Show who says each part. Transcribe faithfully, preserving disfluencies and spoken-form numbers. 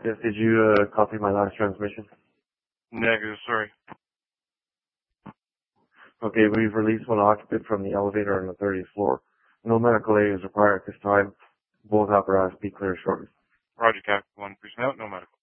Speaker 1: Yes, did you uh, copy my last transmission?
Speaker 2: Negative, sorry.
Speaker 1: Okay, we've released one occupant from the elevator on the thirtieth floor. No medical aid is required at this time. Both apparatus be clear shortly.
Speaker 2: Roger, Captain. One person out, no medical.